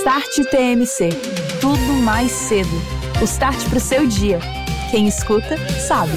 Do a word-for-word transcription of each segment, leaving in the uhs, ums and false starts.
Start T M C. Tudo mais cedo. O start pro seu dia. Quem escuta, sabe.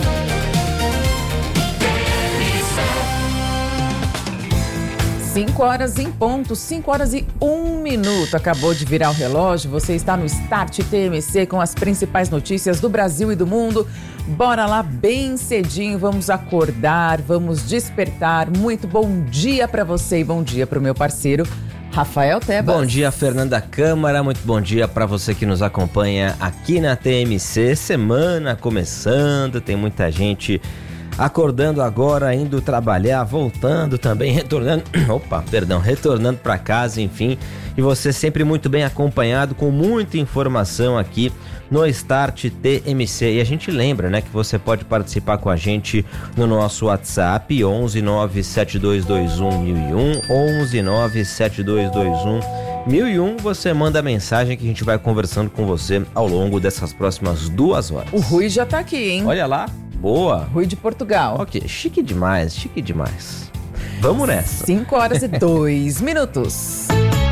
Cinco horas em ponto, cinco horas e um minuto. Acabou de virar o relógio. Você está no Start T M C com as principais notícias do Brasil e do mundo. Bora lá bem cedinho, vamos acordar, vamos despertar. Muito bom dia para você e bom dia para o meu parceiro Rafael Tebas. Bom dia, Fernanda Câmara. Muito bom dia para você que nos acompanha aqui na T M C. Semana começando, tem muita gente acordando agora, indo trabalhar, voltando também, retornando, opa, perdão, retornando para casa, enfim. E você sempre muito bem acompanhado, com muita informação aqui no Start T M C. E a gente lembra, né, que você pode participar com a gente no nosso WhatsApp, onze nove sete dois dois um mil e um, onze nove sete dois dois um mil e um. Você manda a mensagem que a gente vai conversando com você ao longo dessas próximas duas horas. O Rui já tá aqui, hein? Olha lá. Boa. Rui de Portugal. Ok, chique demais, chique demais. Vamos nessa. cinco horas e dois minutos.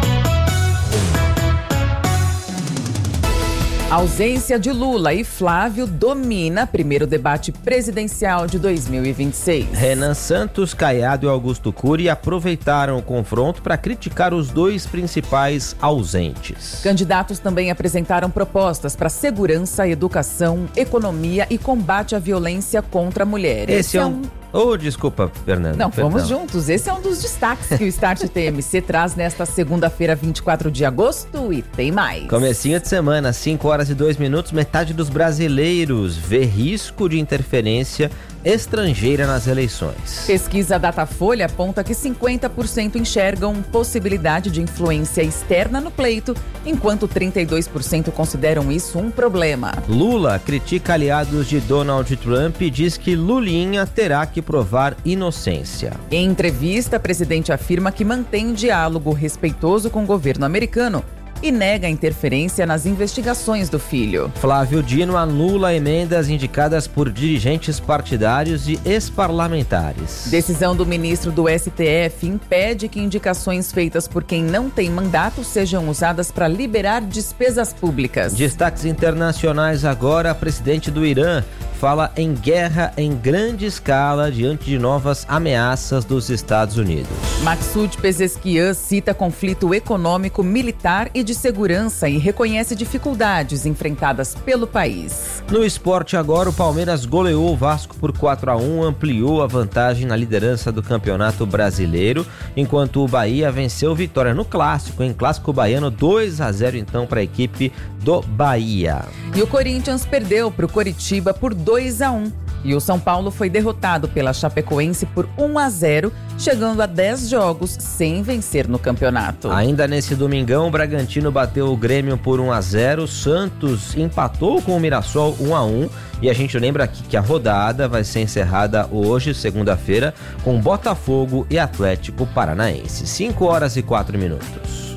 A ausência de Lula e Flávio domina primeiro debate presidencial de dois mil e vinte e seis. Renan Santos, Caiado e Augusto Cury aproveitaram o confronto para criticar os dois principais ausentes. Candidatos também apresentaram propostas para segurança, educação, economia e combate à violência contra a mulher. Esse, Esse é um... Oh, desculpa, Fernanda. Não, perdão. Vamos juntos. Esse é um dos destaques que o Start T M C traz nesta segunda-feira, vinte e quatro de agosto, e tem mais. Comecinho de semana, cinco horas e dois minutos, metade dos brasileiros vê risco de interferência estrangeira nas eleições. Pesquisa Datafolha aponta que cinquenta por cento enxergam possibilidade de influência externa no pleito, enquanto trinta e dois por cento consideram isso um problema. Lula critica aliados de Donald Trump e diz que Lulinha terá que provar inocência. Em entrevista, o presidente afirma que mantém diálogo respeitoso com o governo americano e nega a interferência nas investigações do filho. Flávio Dino anula emendas indicadas por dirigentes partidários e ex-parlamentares. Decisão do ministro do S T F impede que indicações feitas por quem não tem mandato sejam usadas para liberar despesas públicas. Destaques internacionais agora. Presidente do Irã fala em guerra em grande escala diante de novas ameaças dos Estados Unidos. Maksud Pezeshkian cita conflito econômico, militar e de segurança e reconhece dificuldades enfrentadas pelo país. No esporte agora, o Palmeiras goleou o Vasco por quatro a um, ampliou a vantagem na liderança do Campeonato Brasileiro, enquanto o Bahia venceu Vitória no Clássico, em Clássico Baiano, dois a zero então para a equipe do Bahia. E o Corinthians perdeu para o Coritiba por dois a um. E o São Paulo foi derrotado pela Chapecoense por um a zero, chegando a dez jogos sem vencer no campeonato. Ainda nesse domingão, o Bragantino bateu o Grêmio por um a zero, Santos empatou com o Mirassol um a um, e a gente lembra aqui que a rodada vai ser encerrada hoje, segunda-feira, com Botafogo e Atlético Paranaense. cinco horas e quatro minutos.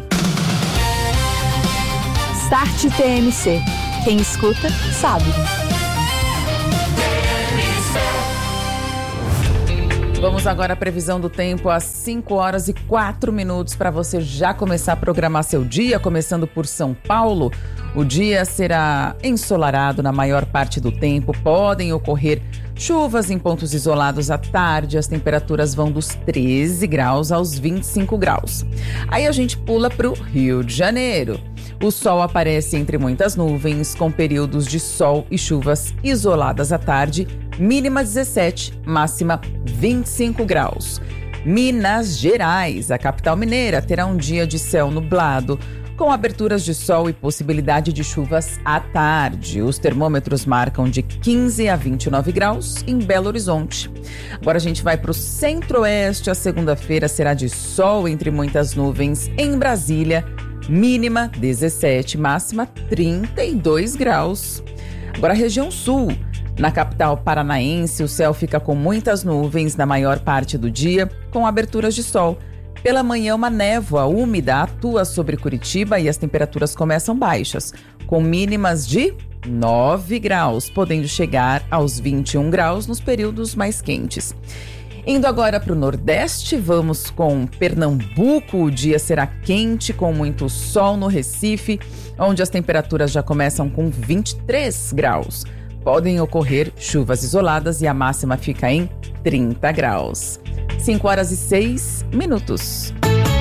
Start T M C. Quem escuta, sabe. Vamos agora à previsão do tempo às cinco horas e quatro minutos para você já começar a programar seu dia, começando por São Paulo. O dia será ensolarado na maior parte do tempo, podem ocorrer chuvas em pontos isolados à tarde, as temperaturas vão dos treze graus aos vinte e cinco graus. Aí a gente pula para o Rio de Janeiro. O sol aparece entre muitas nuvens, com períodos de sol e chuvas isoladas à tarde, mínima dezessete, máxima vinte e cinco graus. Minas Gerais, a capital mineira, terá um dia de céu nublado, com aberturas de sol e possibilidade de chuvas à tarde. Os termômetros marcam de quinze a vinte e nove graus em Belo Horizonte. Agora a gente vai para o centro-oeste. A segunda-feira será de sol entre muitas nuvens em Brasília. Mínima dezessete, máxima trinta e dois graus. Agora a região sul. Na capital paranaense, o céu fica com muitas nuvens na maior parte do dia, com aberturas de sol. Pela manhã, uma névoa úmida atua sobre Curitiba e as temperaturas começam baixas, com mínimas de nove graus, podendo chegar aos vinte e um graus nos períodos mais quentes. Indo agora para o Nordeste, vamos com Pernambuco. O dia será quente, com muito sol no Recife, onde as temperaturas já começam com vinte e três graus. Podem ocorrer chuvas isoladas e a máxima fica em trinta graus. cinco horas e seis minutos.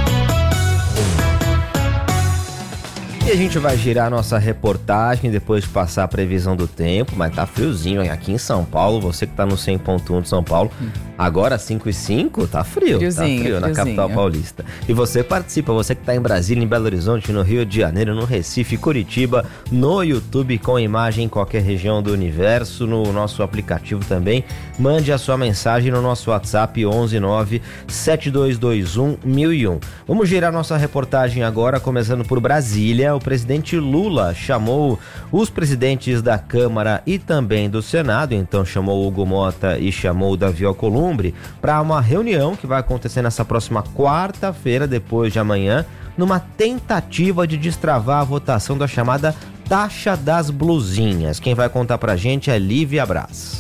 E a gente vai girar a nossa reportagem depois de passar a previsão do tempo, mas tá friozinho aqui em São Paulo. Você que tá no cem ponto um de São Paulo, agora cinco e cinco, tá frio, friozinho, tá frio na friozinho. capital paulista. E você participa, você que tá em Brasília, em Belo Horizonte, no Rio de Janeiro, no Recife, Curitiba, no YouTube com imagem em qualquer região do universo, no nosso aplicativo também. Mande a sua mensagem no nosso WhatsApp onze nove sete dois dois um mil e um. Vamos girar nossa reportagem agora, começando por Brasília. O presidente Lula chamou os presidentes da Câmara e também do Senado, então chamou Hugo Mota e chamou Davi Alcolumbre, para uma reunião que vai acontecer nessa próxima quarta-feira, depois de amanhã, numa tentativa de destravar a votação da chamada taxa das blusinhas. Quem vai contar pra gente é Lívia Braz.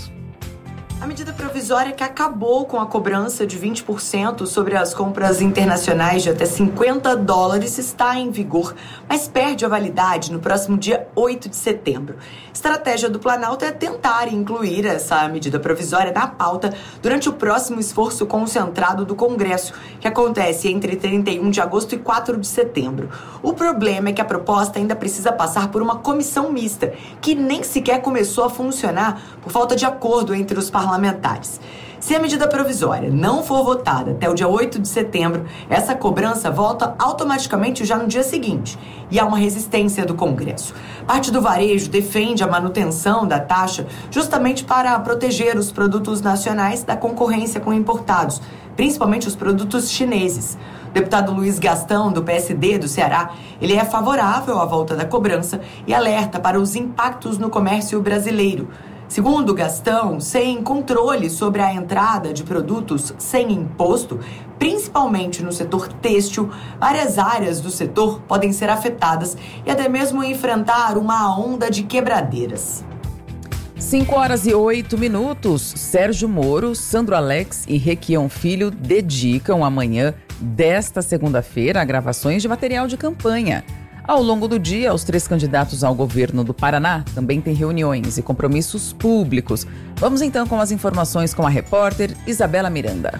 A medida provisória que acabou com a cobrança de vinte por cento sobre as compras internacionais de até cinquenta dólares está em vigor, mas perde a validade no próximo dia oito de setembro. Estratégia do Planalto é tentar incluir essa medida provisória na pauta durante o próximo esforço concentrado do Congresso, que acontece entre trinta e um de agosto e quatro de setembro. O problema é que a proposta ainda precisa passar por uma comissão mista, que nem sequer começou a funcionar por falta de acordo entre os parlamentares. parlamentares. Se a medida provisória não for votada até o dia oito de setembro, essa cobrança volta automaticamente já no dia seguinte, e há uma resistência do Congresso. Parte do varejo defende a manutenção da taxa justamente para proteger os produtos nacionais da concorrência com importados, principalmente os produtos chineses. O deputado Luiz Gastão, do P S D do Ceará, ele é favorável à volta da cobrança e alerta para os impactos no comércio brasileiro. Segundo Gastão, sem controle sobre a entrada de produtos sem imposto, principalmente no setor têxtil, várias áreas do setor podem ser afetadas e até mesmo enfrentar uma onda de quebradeiras. cinco horas e oito minutos. Sérgio Moro, Sandro Alex e Requião Filho dedicam amanhã desta segunda-feira a gravações de material de campanha. Ao longo do dia, os três candidatos ao governo do Paraná também têm reuniões e compromissos públicos. Vamos então com as informações com a repórter Isabela Miranda.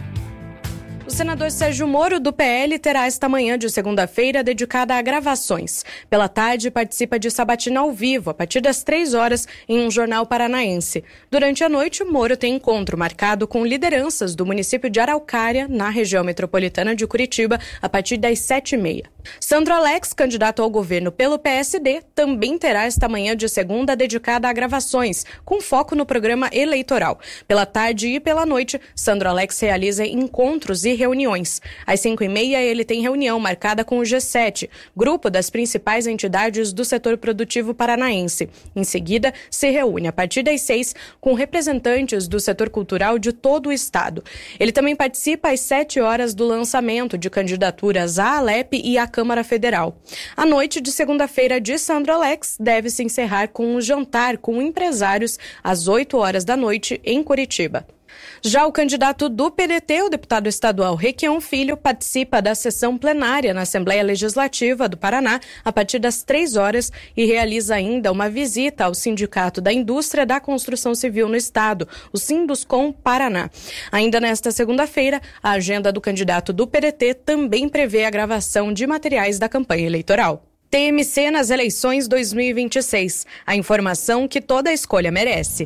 O senador Sérgio Moro, do P L, terá esta manhã de segunda-feira dedicada a gravações. Pela tarde, participa de sabatina ao vivo, a partir das três horas, em um jornal paranaense. Durante a noite, Moro tem encontro marcado com lideranças do município de Araucária, na região metropolitana de Curitiba, a partir das sete e meia. Sandro Alex, candidato ao governo pelo P S D, também terá esta manhã de segunda dedicada a gravações, com foco no programa eleitoral. Pela tarde e pela noite, Sandro Alex realiza encontros e reuniões. Às cinco e meia, ele tem reunião marcada com o G sete, grupo das principais entidades do setor produtivo paranaense. Em seguida, se reúne a partir das seis com representantes do setor cultural de todo o estado. Ele também participa às sete horas do lançamento de candidaturas à Alep e à Câmara Federal. A noite de segunda-feira de Sandro Alex deve se encerrar com um jantar com empresários às oito horas da noite em Curitiba. Já o candidato do P D T, o deputado estadual Requião Filho, participa da sessão plenária na Assembleia Legislativa do Paraná a partir das três horas e realiza ainda uma visita ao Sindicato da Indústria da Construção Civil no estado, o Sinduscom Paraná. Ainda nesta segunda-feira, a agenda do candidato do P D T também prevê a gravação de materiais da campanha eleitoral. T M C nas eleições dois mil e vinte e seis. A informação que toda escolha merece.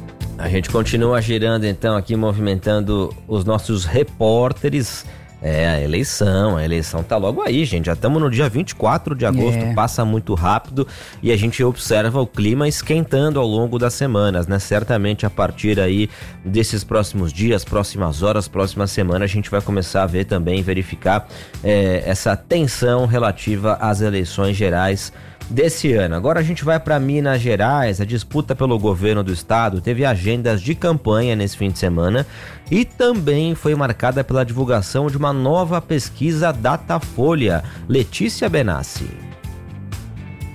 A gente continua girando então aqui, movimentando os nossos repórteres. É, a eleição, a eleição tá logo aí, gente. Já estamos no dia vinte e quatro de agosto, é. Passa muito rápido e a gente observa o clima esquentando ao longo das semanas, né? Certamente a partir aí desses próximos dias, próximas horas, próxima semana, a gente vai começar a ver também, verificar é, essa tensão relativa às eleições gerais desse ano. Agora a gente vai para Minas Gerais. A disputa pelo governo do estado teve agendas de campanha nesse fim de semana e também foi marcada pela divulgação de uma nova pesquisa Datafolha. Letícia Benassi.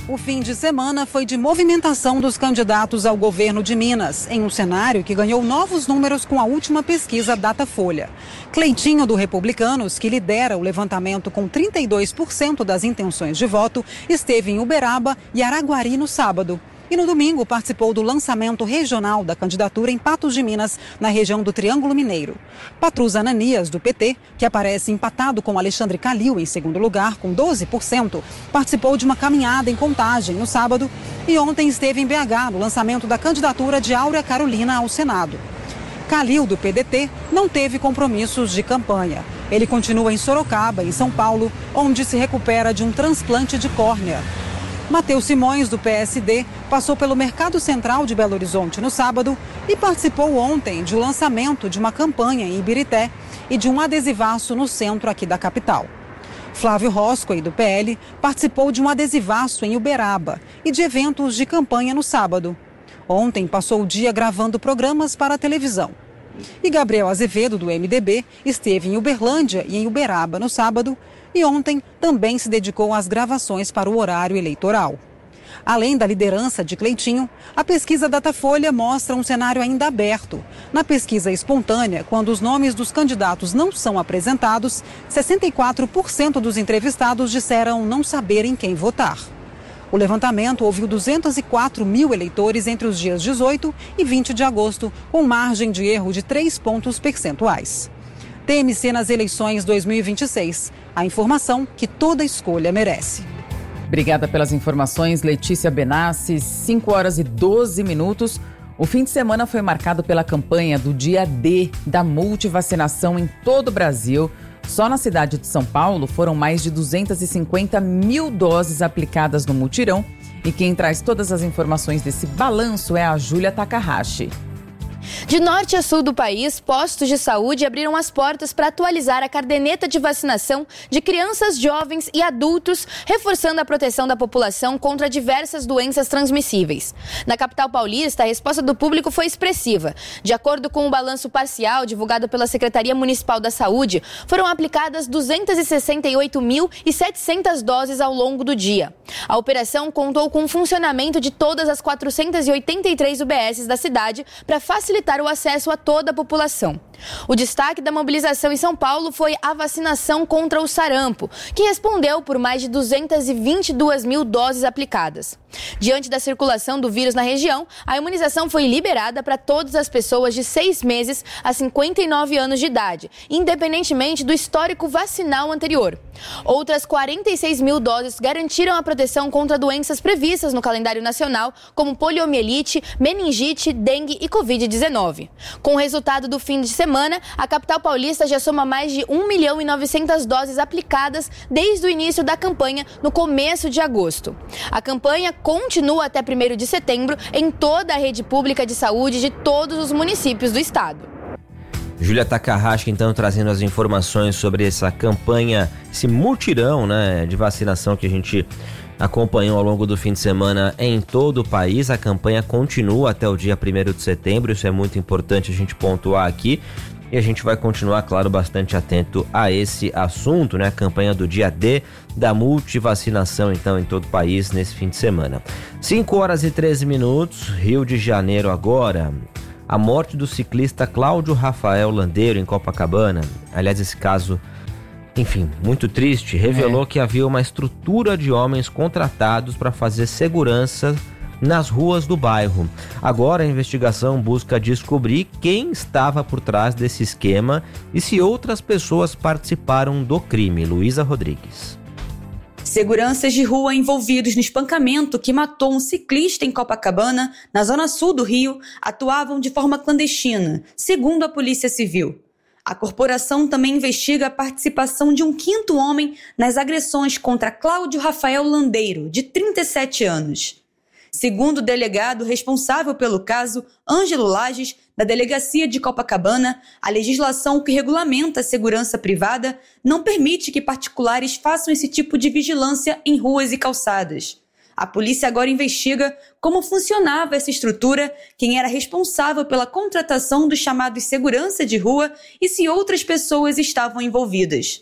O fim de semana foi de movimentação dos candidatos ao governo de Minas, em um cenário que ganhou novos números com a última pesquisa Datafolha. Cleitinho, do Republicanos, que lidera o levantamento com trinta e dois por cento das intenções de voto, esteve em Uberaba e Araguari no sábado. E no domingo participou do lançamento regional da candidatura em Patos de Minas, na região do Triângulo Mineiro. Patrus Ananias, do P T, que aparece empatado com Alexandre Calil em segundo lugar, com doze por cento, participou de uma caminhada em Contagem no sábado e ontem esteve em B H no lançamento da candidatura de Áurea Carolina ao Senado. Calil, do P D T, não teve compromissos de campanha. Ele continua em Sorocaba, em São Paulo, onde se recupera de um transplante de córnea. Matheus Simões, do P S D, passou pelo Mercado Central de Belo Horizonte no sábado e participou ontem de lançamento de uma campanha em Ibirité e de um adesivaço no centro aqui da capital. Flávio Roscoe, do P L, participou de um adesivaço em Uberaba e de eventos de campanha no sábado. Ontem passou o dia gravando programas para a televisão. E Gabriel Azevedo, do M D B, esteve em Uberlândia e em Uberaba no sábado e ontem também se dedicou às gravações para o horário eleitoral. Além da liderança de Cleitinho, a pesquisa Datafolha mostra um cenário ainda aberto. Na pesquisa espontânea, quando os nomes dos candidatos não são apresentados, sessenta e quatro por cento dos entrevistados disseram não saber em quem votar. O levantamento ouviu duzentos e quatro mil eleitores entre os dias dezoito e vinte de agosto, com margem de erro de três pontos percentuais. T M C nas eleições dois mil e vinte e seis. A informação que toda escolha merece. Obrigada pelas informações, Letícia Benassi. cinco horas e doze minutos. O fim de semana foi marcado pela campanha do Dia D da multivacinação em todo o Brasil. Só na cidade de São Paulo foram mais de duzentas e cinquenta mil doses aplicadas no mutirão. E quem traz todas as informações desse balanço é a Júlia Takahashi. De norte a sul do país, postos de saúde abriram as portas para atualizar a caderneta de vacinação de crianças, jovens e adultos, reforçando a proteção da população contra diversas doenças transmissíveis. Na capital paulista, a resposta do público foi expressiva. De acordo com o balanço parcial divulgado pela Secretaria Municipal da Saúde, foram aplicadas duzentas e sessenta e oito mil e setecentas doses ao longo do dia. A operação contou com o funcionamento de todas as quatrocentas e oitenta e três U B S da cidade para facilitar o acesso a toda a população. O destaque da mobilização em São Paulo foi a vacinação contra o sarampo, que respondeu por mais de duzentas e vinte e duas mil doses aplicadas. Diante da circulação do vírus na região, a imunização foi liberada para todas as pessoas de seis meses a cinquenta e nove anos de idade, independentemente do histórico vacinal anterior. Outras quarenta e seis mil doses garantiram a proteção contra doenças previstas no calendário nacional, como poliomielite, meningite, dengue e covid dezenove. Com o resultado do fim de semana, a capital paulista já soma mais de um milhão e novecentas doses aplicadas desde o início da campanha no começo de agosto. A campanha continua até primeiro de setembro em toda a rede pública de saúde de todos os municípios do estado. Júlia Takahashi, então, trazendo as informações sobre essa campanha, esse mutirão, né, de vacinação que a gente acompanhou ao longo do fim de semana em todo o país. A campanha continua até o dia primeiro de setembro, isso é muito importante a gente pontuar aqui. E a gente vai continuar, claro, bastante atento a esse assunto, né? A campanha do Dia D da multivacinação, então, em todo o país nesse fim de semana. cinco horas e treze minutos, Rio de Janeiro agora. A morte do ciclista Cláudio Rafael Landeiro em Copacabana. Aliás, esse caso, enfim, muito triste, revelou é. que havia uma estrutura de homens contratados para fazer segurança nas ruas do bairro. Agora a investigação busca descobrir quem estava por trás desse esquema e se outras pessoas participaram do crime. Luísa Rodrigues. Seguranças de rua envolvidos no espancamento que matou um ciclista em Copacabana, na zona sul do Rio, atuavam de forma clandestina, segundo a Polícia Civil. A corporação também investiga a participação de um quinto homem nas agressões contra Cláudio Rafael Landeiro, de trinta e sete anos. Segundo o delegado responsável pelo caso, Ângelo Lages, da Delegacia de Copacabana, a legislação que regulamenta a segurança privada não permite que particulares façam esse tipo de vigilância em ruas e calçadas. A polícia agora investiga como funcionava essa estrutura, quem era responsável pela contratação dos chamados segurança de rua e se outras pessoas estavam envolvidas.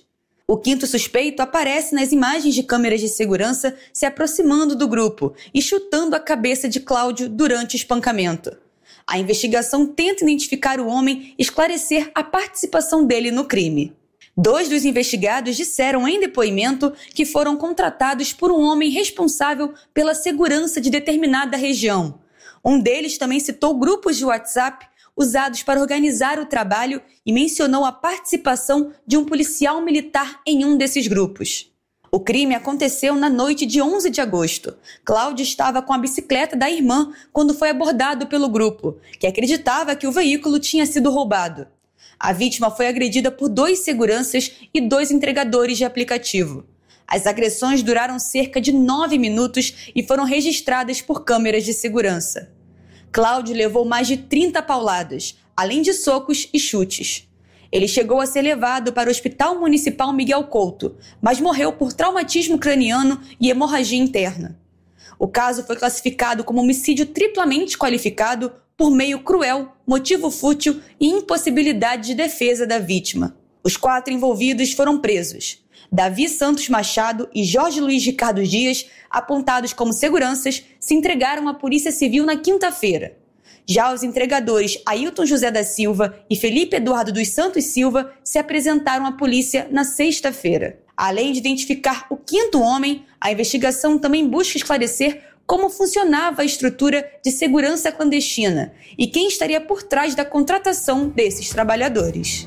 O quinto suspeito aparece nas imagens de câmeras de segurança se aproximando do grupo e chutando a cabeça de Cláudio durante o espancamento. A investigação tenta identificar o homem e esclarecer a participação dele no crime. Dois dos investigados disseram em depoimento que foram contratados por um homem responsável pela segurança de determinada região. Um deles também citou grupos de WhatsApp usados para organizar o trabalho e mencionou a participação de um policial militar em um desses grupos. O crime aconteceu na noite de onze de agosto. Cláudio estava com a bicicleta da irmã quando foi abordado pelo grupo, que acreditava que o veículo tinha sido roubado. A vítima foi agredida por dois seguranças e dois entregadores de aplicativo. As agressões duraram cerca de nove minutos e foram registradas por câmeras de segurança. Cláudio levou mais de trinta pauladas, além de socos e chutes. Ele chegou a ser levado para o Hospital Municipal Miguel Couto, mas morreu por traumatismo craniano e hemorragia interna. O caso foi classificado como homicídio triplamente qualificado por meio cruel, motivo fútil e impossibilidade de defesa da vítima. Os quatro envolvidos foram presos. Davi Santos Machado e Jorge Luiz Ricardo Dias, apontados como seguranças, se entregaram à Polícia Civil na quinta-feira. Já os entregadores Ailton José da Silva e Felipe Eduardo dos Santos Silva se apresentaram à polícia na sexta-feira. Além de identificar o quinto homem, a investigação também busca esclarecer como funcionava a estrutura de segurança clandestina e quem estaria por trás da contratação desses trabalhadores.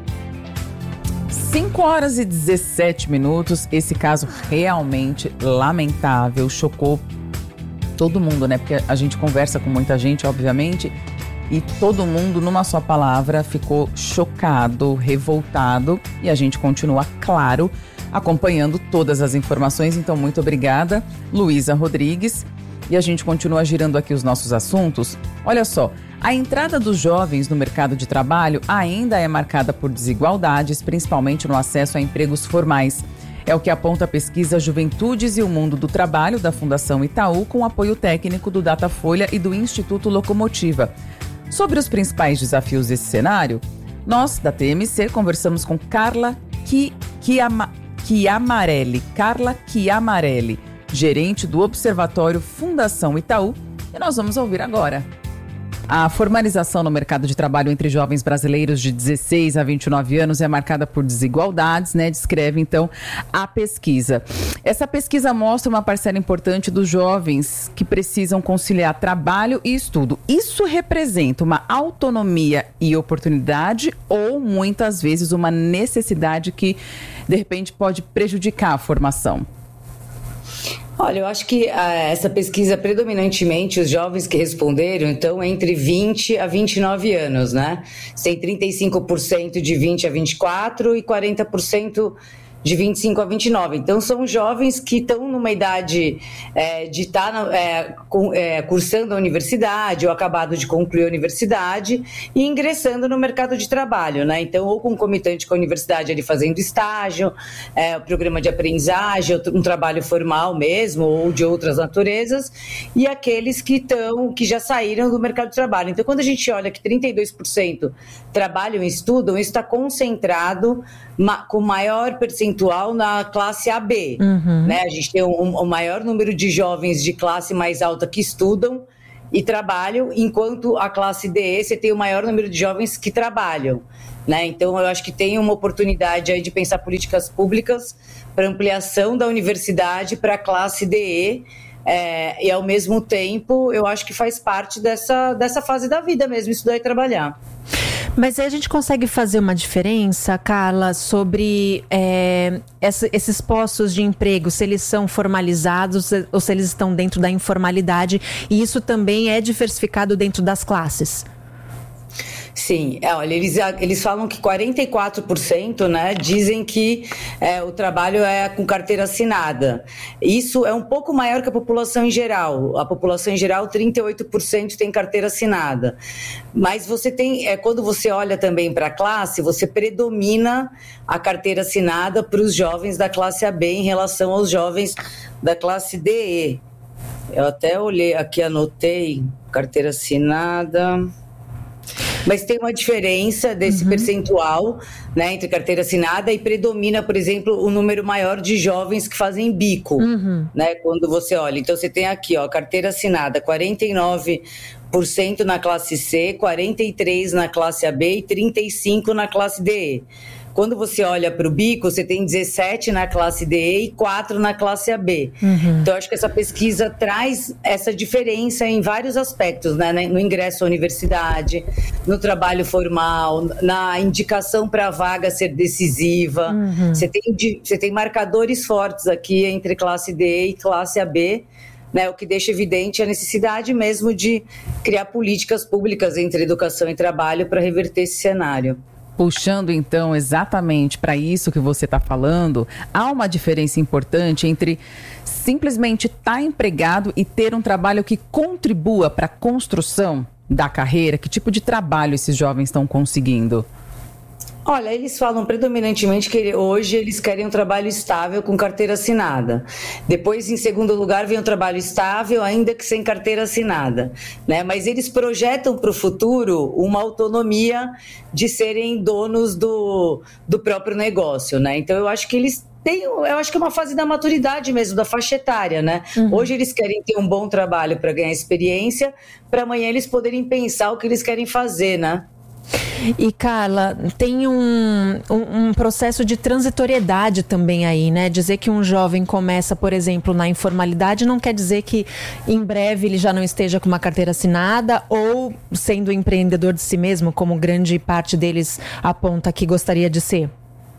cinco horas e dezessete minutos, esse caso realmente lamentável, chocou todo mundo, né? Porque a gente conversa com muita gente, obviamente, e todo mundo, numa só palavra, ficou chocado, revoltado, e a gente continua, claro, acompanhando todas as informações. Então, muito obrigada, Luísa Rodrigues. E a gente continua girando aqui os nossos assuntos. Olha só, a entrada dos jovens no mercado de trabalho ainda é marcada por desigualdades, principalmente no acesso a empregos formais. É o que aponta a pesquisa Juventudes e o Mundo do Trabalho da Fundação Itaú, com apoio técnico do Datafolha e do Instituto Locomotiva. Sobre os principais desafios desse cenário, nós, da T M C, conversamos com Carla Chiamarelli, Carla Chiamarelli, gerente do Observatório Fundação Itaú, e nós vamos ouvir agora. A formalização no mercado de trabalho entre jovens brasileiros de dezesseis a vinte e nove anos é marcada por desigualdades, né? Descreve, então, a pesquisa. Essa pesquisa mostra uma parcela importante dos jovens que precisam conciliar trabalho e estudo. Isso representa uma autonomia e oportunidade ou, muitas vezes, uma necessidade que, de repente, pode prejudicar a formação? Olha, eu acho que ah, essa pesquisa, predominantemente, os jovens que responderam, então, entre vinte a vinte e nove anos, né? Tem trinta e cinco por cento de vinte a vinte e quatro e quarenta por cento de vinte e cinco a vinte e nove. Então, são jovens que estão numa idade é, de estar tá, é, é, cursando a universidade ou acabado de concluir a universidade e ingressando no mercado de trabalho, né? Então, ou concomitante com a universidade, ali fazendo estágio, é, o programa de aprendizagem, um trabalho formal mesmo ou de outras naturezas, e aqueles que, estão, que já saíram do mercado de trabalho. Então, quando a gente olha que trinta e dois por cento trabalham e estudam, isso está concentrado ma- com maior percentual na classe A B, uhum. né? A gente tem o um, um maior número de jovens de classe mais alta que estudam e trabalham, enquanto a classe D você tem o maior número de jovens que trabalham, né? Então eu acho que tem uma oportunidade aí de pensar políticas públicas para ampliação da universidade para a classe D E, é, e ao mesmo tempo eu acho que faz parte dessa, dessa fase da vida mesmo, estudar e trabalhar. Mas aí a gente consegue fazer uma diferença, Carla, sobre é, essa, esses postos de emprego, se eles são formalizados ou se eles estão dentro da informalidade, e isso também é diversificado dentro das classes? Sim, é, olha, eles, eles falam que quarenta e quatro por cento, né, dizem que é, o trabalho é com carteira assinada. Isso é um pouco maior que a população em geral. A população em geral, trinta e oito por cento tem carteira assinada. Mas você tem, é, quando você olha também para a classe, você predomina a carteira assinada para os jovens da classe A B em relação aos jovens da classe D E. Eu até olhei aqui, anotei, carteira assinada... Mas tem uma diferença desse uhum. percentual, né, entre carteira assinada e predomina, por exemplo, o número maior de jovens que fazem bico, uhum. né, quando você olha. Então você tem aqui, ó, carteira assinada, quarenta e nove por cento na classe C, quarenta e três por cento na classe A B e trinta e cinco por cento na classe D E. Quando você olha para o bico, você tem dezessete na classe D E e quatro na classe A B. Uhum. Então, acho que essa pesquisa traz essa diferença em vários aspectos, né? No ingresso à universidade, no trabalho formal, na indicação para a vaga ser decisiva. Uhum. Você tem, você tem marcadores fortes aqui entre classe D E e classe A B, né, o que deixa evidente a necessidade mesmo de criar políticas públicas entre educação e trabalho para reverter esse cenário. Puxando, então, exatamente para isso que você está falando, há uma diferença importante entre simplesmente estar empregado e ter um trabalho que contribua para a construção da carreira. Que tipo de trabalho esses jovens estão conseguindo? Olha, eles falam predominantemente que hoje eles querem um trabalho estável com carteira assinada. Depois, em segundo lugar, vem um trabalho estável, ainda que sem carteira assinada, né? Mas eles projetam para o futuro uma autonomia de serem donos do, do próprio negócio, né? Então, eu acho que eles têm, eu acho que é uma fase da maturidade mesmo, da faixa etária, né? Uhum. Hoje eles querem ter um bom trabalho para ganhar experiência, para amanhã eles poderem pensar o que eles querem fazer, né? E, Carla, tem um, um, um processo de transitoriedade também aí, né? Dizer que um jovem começa, por exemplo, na informalidade não quer dizer que em breve ele já não esteja com uma carteira assinada ou sendo empreendedor de si mesmo, como grande parte deles aponta que gostaria de ser.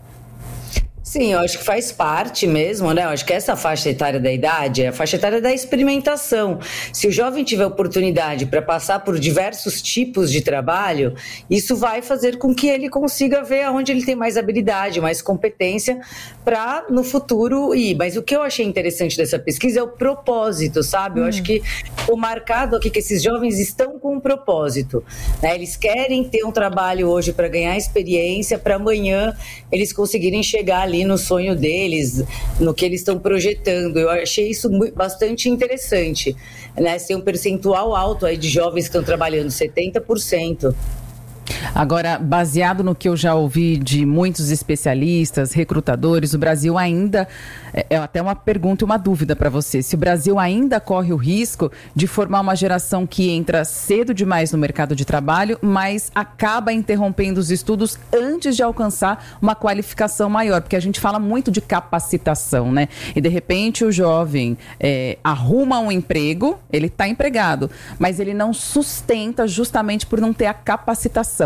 Sim, eu acho que faz parte mesmo, né? Eu acho que essa faixa etária da idade é a faixa etária da experimentação. Se o jovem tiver oportunidade para passar por diversos tipos de trabalho, isso vai fazer com que ele consiga ver aonde ele tem mais habilidade, mais competência para no futuro ir. Mas o que eu achei interessante dessa pesquisa é o propósito, sabe? Eu hum. acho que o marcado aqui que esses jovens estão com um propósito, né? Eles querem ter um trabalho hoje para ganhar experiência, para amanhã eles conseguirem chegar ali no sonho deles, no que eles estão projetando. Eu achei isso bastante interessante, né? Tem um percentual alto aí de jovens que estão trabalhando, setenta por cento. Agora, baseado no que eu já ouvi de muitos especialistas, recrutadores, o Brasil ainda, é até uma pergunta e uma dúvida para você, se o Brasil ainda corre o risco de formar uma geração que entra cedo demais no mercado de trabalho, mas acaba interrompendo os estudos antes de alcançar uma qualificação maior, porque a gente fala muito de capacitação, né? E de repente o jovem é, arruma um emprego, ele está empregado, mas ele não sustenta justamente por não ter a capacitação.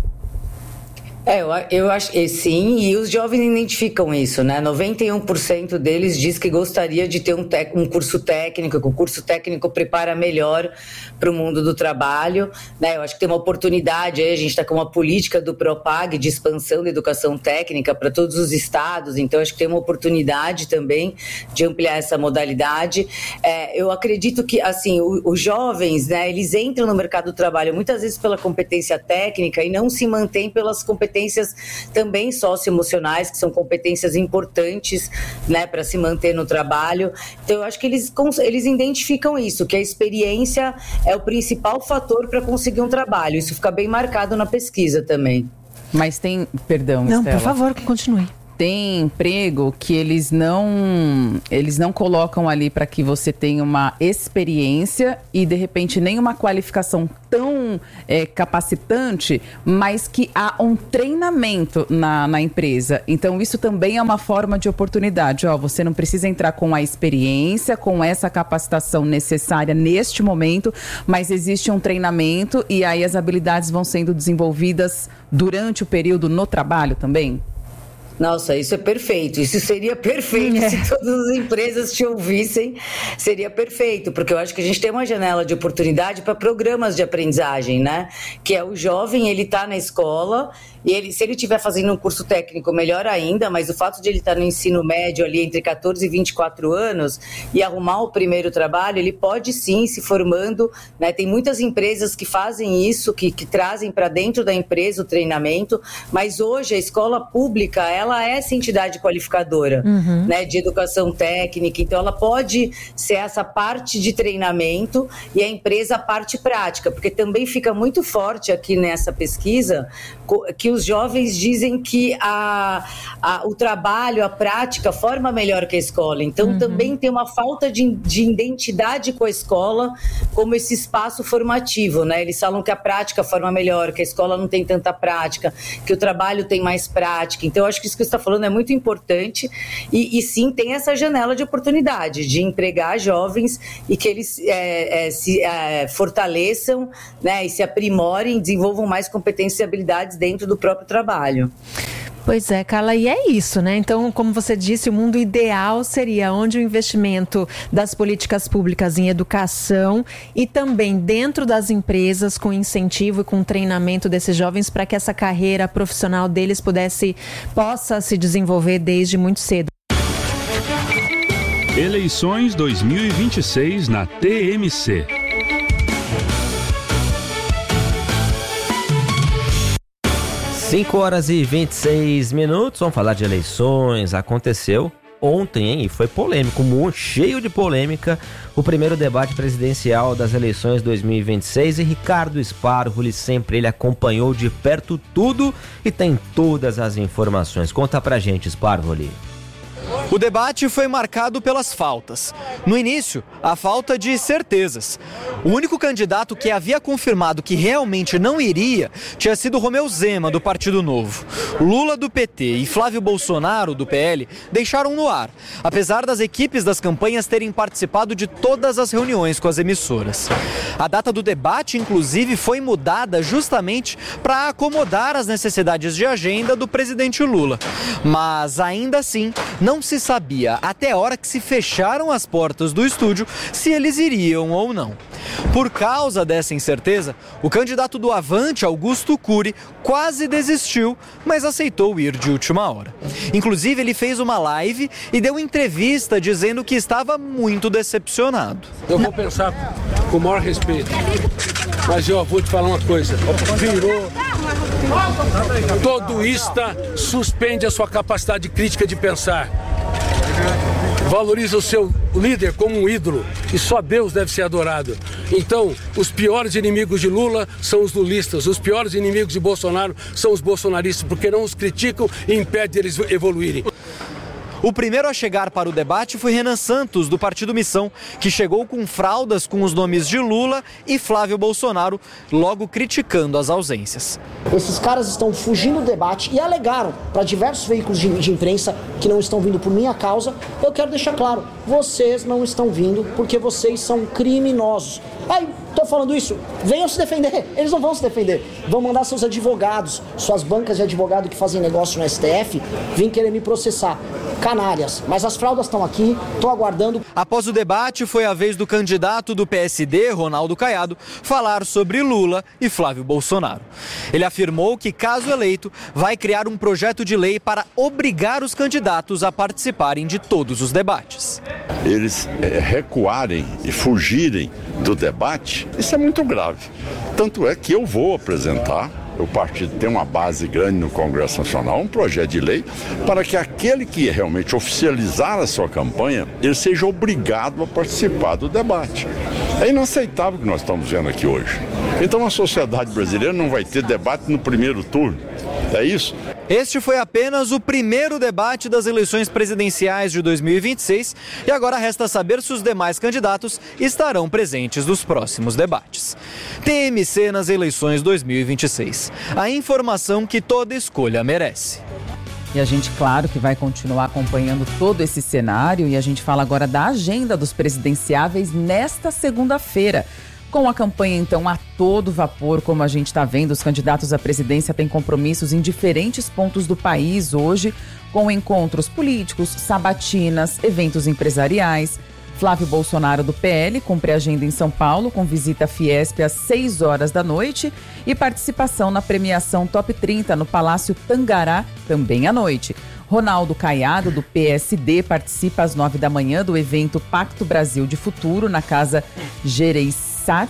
É, eu, eu acho que sim, e os jovens identificam isso, né? noventa e um por cento deles diz que gostaria de ter um, tec, um curso técnico, que o curso técnico prepara melhor para o mundo do trabalho, né? Eu acho que tem uma oportunidade aí, a gente está com uma política do Propag de expansão da educação técnica para todos os estados, então acho que tem uma oportunidade também de ampliar essa modalidade. É, eu acredito que, assim, o, os jovens, né, eles entram no mercado do trabalho muitas vezes pela competência técnica e não se mantêm pelas competências também socioemocionais, que são competências importantes, né, para se manter no trabalho. Então, eu acho que eles, eles identificam isso, que a experiência é o principal fator para conseguir um trabalho. Isso fica bem marcado na pesquisa também. Mas tem... Perdão, Não, Estela. por favor, continue. Tem emprego que eles não, eles não colocam ali para que você tenha uma experiência e, de repente, nem uma qualificação tão é, capacitante, mas que há um treinamento na, na empresa. Então, isso também é uma forma de oportunidade. Ó, você não precisa entrar com a experiência, com essa capacitação necessária neste momento, mas existe um treinamento e aí as habilidades vão sendo desenvolvidas durante o período no trabalho também? Nossa, isso é perfeito, isso seria perfeito é. se todas as empresas te ouvissem, seria perfeito, porque eu acho que a gente tem uma janela de oportunidade para programas de aprendizagem, né? Que é o jovem, ele está na escola e ele, se ele estiver fazendo um curso técnico, melhor ainda, mas o fato de ele estar no ensino médio ali entre catorze e vinte e quatro anos e arrumar o primeiro trabalho, ele pode sim se formando, né? Tem muitas empresas que fazem isso, que, que trazem para dentro da empresa o treinamento, mas hoje a escola pública, ela ela é essa entidade qualificadora, uhum. né, de educação técnica, então ela pode ser essa parte de treinamento e a empresa a parte prática, porque também fica muito forte aqui nessa pesquisa que os jovens dizem que a, a, o trabalho, a prática forma melhor que a escola, então uhum. também tem uma falta de, de identidade com a escola como esse espaço formativo, né? Eles falam que a prática forma melhor, que a escola não tem tanta prática, que o trabalho tem mais prática, então eu acho que isso que você está falando é muito importante e, e sim tem essa janela de oportunidade de empregar jovens e que eles é, é, se é, fortaleçam, né, e se aprimorem, desenvolvam mais competências e habilidades dentro do próprio trabalho. Pois é, Carla, e é isso, né? Então, como você disse, o mundo ideal seria onde o investimento das políticas públicas em educação e também dentro das empresas com incentivo e com treinamento desses jovens para que essa carreira profissional deles pudesse, possa se desenvolver desde muito cedo. Eleições dois mil e vinte e seis na T M C. cinco horas e vinte e seis minutos, vamos falar de eleições. Aconteceu ontem, hein? E foi polêmico, muito cheio de polêmica, o primeiro debate presidencial das eleições dois mil e vinte e seis. E Ricardo Sparvoli, sempre ele acompanhou de perto tudo e tem todas as informações. Conta pra gente, Sparvoli. O debate foi marcado pelas faltas. No início, a falta de certezas. O único candidato que havia confirmado que realmente não iria tinha sido Romeu Zema, do Partido Novo. Lula, do P T, e Flávio Bolsonaro, do P L, deixaram no ar, apesar das equipes das campanhas terem participado de todas as reuniões com as emissoras. A data do debate, inclusive, foi mudada justamente para acomodar as necessidades de agenda do presidente Lula. Mas, ainda assim, não se sabia, até a hora que se fecharam as portas do estúdio, se eles iriam ou não. Por causa dessa incerteza, o candidato do Avante, Augusto Cury, quase desistiu, mas aceitou ir de última hora. Inclusive, ele fez uma live e deu entrevista dizendo que estava muito decepcionado. Eu vou pensar com o maior respeito, mas eu vou te falar uma coisa, virou... Todoista suspende a sua capacidade crítica de pensar. Valoriza o seu líder como um ídolo e só Deus deve ser adorado. Então, os piores inimigos de Lula são os lulistas, os piores inimigos de Bolsonaro são os bolsonaristas, porque não os criticam e impedem eles evoluírem. O primeiro a chegar para o debate foi Renan Santos, do Partido Missão, que chegou com fraldas com os nomes de Lula e Flávio Bolsonaro, logo criticando as ausências. Esses caras estão fugindo do debate e alegaram para diversos veículos de, de imprensa que não estão vindo por minha causa. Eu quero deixar claro, vocês não estão vindo porque vocês são criminosos. Ai, tô falando isso, venham se defender. Eles não vão se defender. Vão mandar seus advogados, suas bancas de advogado que fazem negócio no S T F, vir querer me processar. Canárias, mas as fraldas estão aqui, estou aguardando. Após o debate, foi a vez do candidato do P S D, Ronaldo Caiado, falar sobre Lula e Flávio Bolsonaro. Ele afirmou que, caso eleito, vai criar um projeto de lei para obrigar os candidatos a participarem de todos os debates. Eles é, recuarem e fugirem do debate, isso é muito grave. Tanto é que eu vou apresentar, o partido tem uma base grande no Congresso Nacional, um projeto de lei para que aquele que realmente oficializar a sua campanha, ele seja obrigado a participar do debate. É inaceitável o que nós estamos vendo aqui hoje. Então a sociedade brasileira não vai ter debate no primeiro turno. É isso? Este foi apenas o primeiro debate das eleições presidenciais de dois mil e vinte e seis e agora resta saber se os demais candidatos estarão presentes nos próximos debates. T M C nas eleições dois mil e vinte e seis. A informação que toda escolha merece. E a gente, claro, que vai continuar acompanhando todo esse cenário e a gente fala agora da agenda dos presidenciáveis nesta segunda-feira. Com a campanha, então, a todo vapor, como a gente está vendo, os candidatos à presidência têm compromissos em diferentes pontos do país hoje, com encontros políticos, sabatinas, eventos empresariais. Flávio Bolsonaro, do P L, cumpre agenda em São Paulo, com visita à Fiesp às seis horas da noite e participação na premiação Top trinta no Palácio Tangará, também à noite. Ronaldo Caiado, do P S D, participa às nove da manhã do evento Pacto Brasil de Futuro, na Casa Gereissati,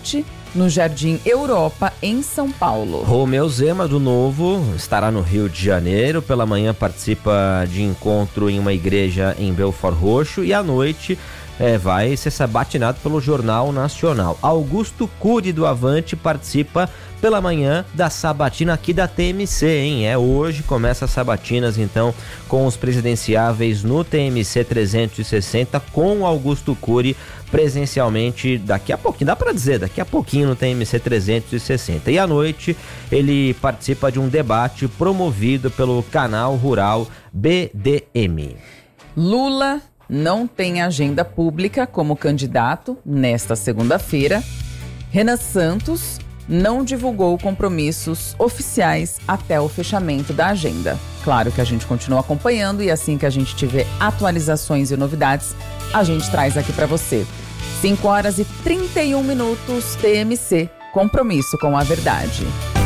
no Jardim Europa, em São Paulo. Romeu Zema, do Novo, estará no Rio de Janeiro. Pela manhã participa de encontro em uma igreja em Belford Roxo e à noite é, vai ser sabatinado pelo Jornal Nacional. Augusto Cury, do Avante, participa pela manhã da sabatina aqui da T M C, hein? É hoje, começa as sabatinas então com os presidenciáveis no T M C trezentos e sessenta com Augusto Cury presencialmente daqui a pouquinho, dá pra dizer, daqui a pouquinho no T M C trezentos e sessenta. E à noite ele participa de um debate promovido pelo Canal Rural B D M. Lula não tem agenda pública como candidato nesta segunda-feira. Renan Santos não divulgou compromissos oficiais até o fechamento da agenda. Claro que a gente continua acompanhando e assim que a gente tiver atualizações e novidades, a gente traz aqui para você. cinco horas e trinta e um minutos, T M C, compromisso com a verdade.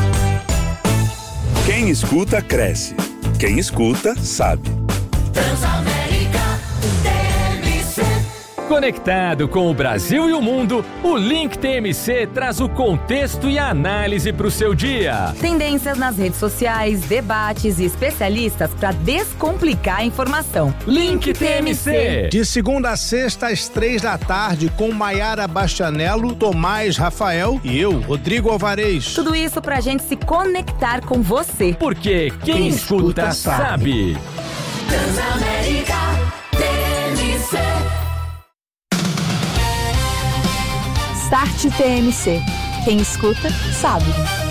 Quem escuta, cresce. Quem escuta, sabe. Conectado com o Brasil e o mundo, o Link T M C traz o contexto e a análise para o seu dia. Tendências nas redes sociais, debates e especialistas para descomplicar a informação. Link T M C. De segunda a sexta, às três da tarde, com Maiara Bastianello, Tomás Rafael e eu, Rodrigo Alvarez. Tudo isso para a gente se conectar com você. Porque quem, quem escuta, escuta sabe. Transamérica T M C. Start T M C. Quem escuta, sabe.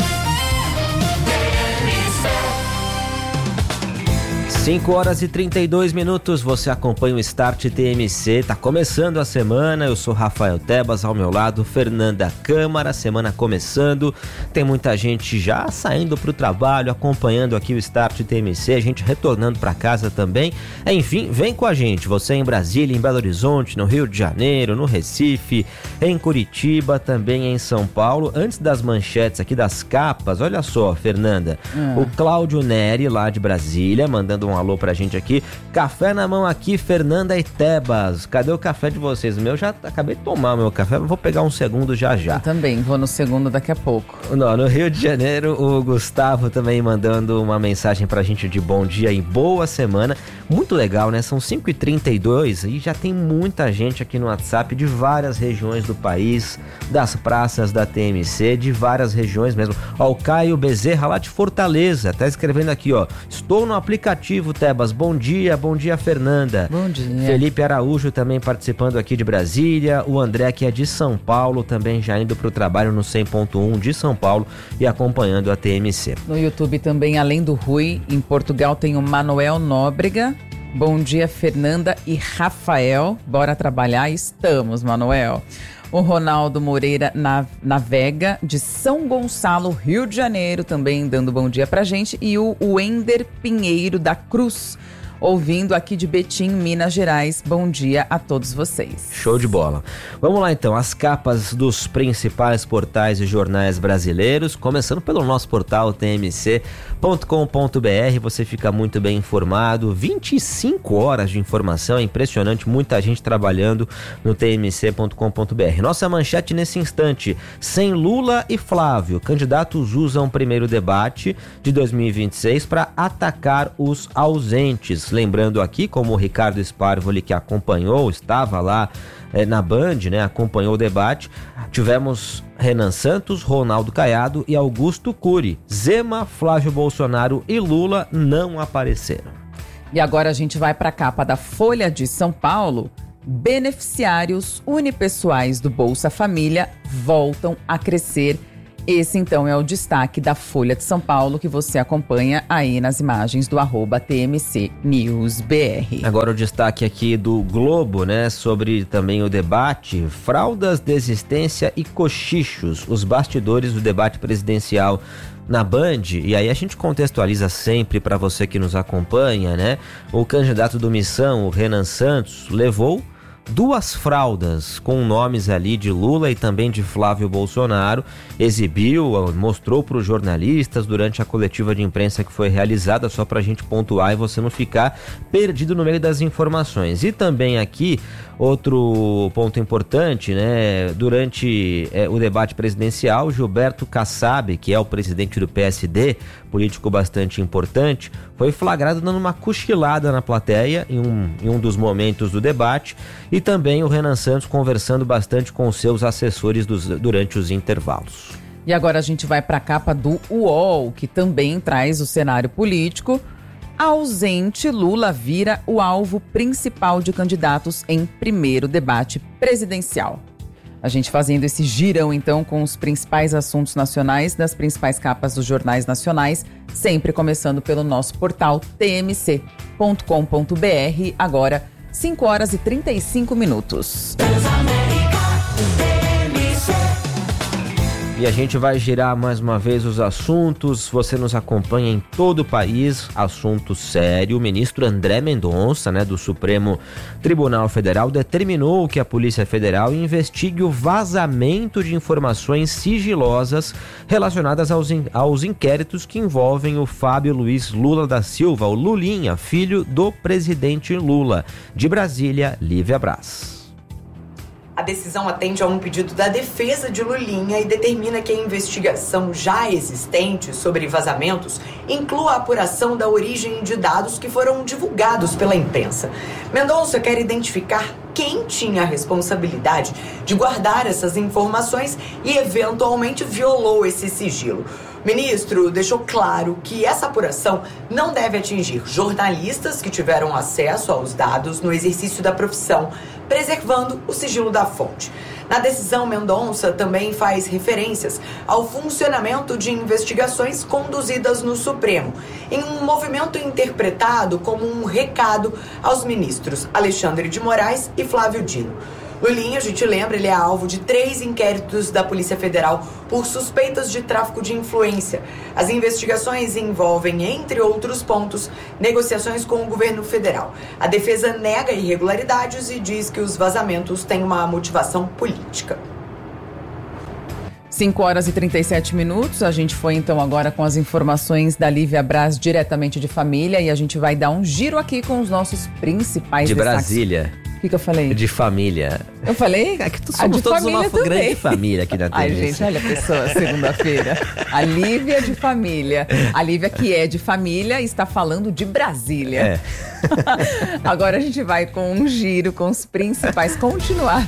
cinco horas e trinta e dois minutos, você acompanha o Start T M C, tá começando a semana, eu sou Rafael Tebas, ao meu lado Fernanda Câmara, semana começando, tem muita gente já saindo pro trabalho, acompanhando aqui o Start T M C, a gente retornando para casa também, enfim, vem com a gente, você em Brasília, em Belo Horizonte, no Rio de Janeiro, no Recife, em Curitiba, também em São Paulo. Antes das manchetes aqui, das capas, olha só, Fernanda, hum. o Cláudio Neri, lá de Brasília, mandando um Um alô pra gente aqui. Café na mão aqui, Fernanda e Tebas. Cadê o café de vocês? O meu já acabei de tomar o meu café, vou pegar um segundo já já. Eu também, vou no segundo daqui a pouco. Não, no Rio de Janeiro, o Gustavo também mandando uma mensagem pra gente de bom dia e boa semana. Muito legal, né? São cinco e trinta e dois e já tem muita gente aqui no WhatsApp de várias regiões do país, das praças da T M C, de várias regiões mesmo. Ó, o Caio Bezerra lá de Fortaleza, tá escrevendo aqui, ó. Estou no aplicativo Tebas, bom dia, bom dia Fernanda. Bom dia. Felipe Araújo também participando aqui de Brasília, o André que é de São Paulo, também já indo pro trabalho no cem ponto um de São Paulo e acompanhando a T M C. No YouTube também, além do Rui, em Portugal tem o Manuel Nóbrega. Bom dia Fernanda e Rafael, bora trabalhar, estamos Manuel. O Ronaldo Moreira na, Navega, de São Gonçalo, Rio de Janeiro, também dando bom dia pra gente. E o Wender Pinheiro da Cruz, ouvindo aqui de Betim, Minas Gerais. Bom dia a todos vocês. Show de bola. Vamos lá então, as capas dos principais portais e jornais brasileiros, começando pelo nosso portal t m c ponto com ponto b r, você fica muito bem informado, vinte e cinco horas de informação, é impressionante, muita gente trabalhando no t m c ponto com ponto b r. Nossa manchete nesse instante, sem Lula e Flávio, candidatos usam o primeiro debate de dois mil e vinte e seis para atacar os ausentes. Lembrando aqui, como o Ricardo Sparvoli, que acompanhou, estava lá é, na Band, né, acompanhou o debate, tivemos Renan Santos, Ronaldo Caiado e Augusto Cury. Zema, Flávio Bolsonaro e Lula não apareceram. E agora a gente vai para a capa da Folha de São Paulo. Beneficiários unipessoais do Bolsa Família voltam a crescer. Esse, então, é o destaque da Folha de São Paulo, que você acompanha aí nas imagens do arroba T M C News B R. Agora o destaque aqui do Globo, né, sobre também o debate, fraldas, desistência e cochichos, os bastidores do debate presidencial na Band. E aí a gente contextualiza sempre para você que nos acompanha, né, o candidato do Missão, o Renan Santos, levou duas fraldas com nomes ali de Lula e também de Flávio Bolsonaro, exibiu, mostrou para os jornalistas durante a coletiva de imprensa que foi realizada, só para a gente pontuar e você não ficar perdido no meio das informações. E também aqui, outro ponto importante, né? Durante é, o debate presidencial, Gilberto Kassab, que é o presidente do P S D, político bastante importante, foi flagrado dando uma cochilada na plateia em um, em um dos momentos do debate, e também o Renan Santos conversando bastante com seus assessores dos, durante os intervalos. E agora a gente vai para a capa do U O L, que também traz o cenário político. Ausente, Lula vira o alvo principal de candidatos em primeiro debate presidencial. A gente fazendo esse girão, então, com os principais assuntos nacionais das principais capas dos jornais nacionais, sempre começando pelo nosso portal t m c ponto com ponto b r, agora cinco horas e trinta e cinco minutos. E a gente vai girar mais uma vez os assuntos. Você nos acompanha em todo o país. Assunto sério. O ministro André Mendonça, né, do Supremo Tribunal Federal, determinou que a Polícia Federal investigue o vazamento de informações sigilosas relacionadas aos, in- aos inquéritos que envolvem o Fábio Luiz Lula da Silva, o Lulinha, filho do presidente Lula. De Brasília, Lívia Braz. A decisão atende a um pedido da defesa de Lulinha e determina que a investigação já existente sobre vazamentos inclua a apuração da origem de dados que foram divulgados pela imprensa. Mendonça quer identificar quem tinha a responsabilidade de guardar essas informações e eventualmente violou esse sigilo. O ministro deixou claro que essa apuração não deve atingir jornalistas que tiveram acesso aos dados no exercício da profissão, preservando o sigilo da fonte. Na decisão, Mendonça também faz referências ao funcionamento de investigações conduzidas no Supremo, em um movimento interpretado como um recado aos ministros Alexandre de Moraes e Flávio Dino. Lulinha, a gente lembra, ele é alvo de três inquéritos da Polícia Federal por suspeitas de tráfico de influência. As investigações envolvem, entre outros pontos, negociações com o governo federal. A defesa nega irregularidades e diz que os vazamentos têm uma motivação política. cinco horas e trinta e sete minutos, a gente foi então agora com as informações da Lívia Braz diretamente de família e a gente vai dar um giro aqui com os nossos principais De destaques. Brasília. O que, que eu falei? De família. Eu falei? É que somos Ah, de todos uma também. grande família aqui na T V. Ai, gente, olha a pessoa, segunda-feira. A Lívia de família. A Lívia que é de família está falando de Brasília. É. Agora a gente vai com um giro com os principais, continuar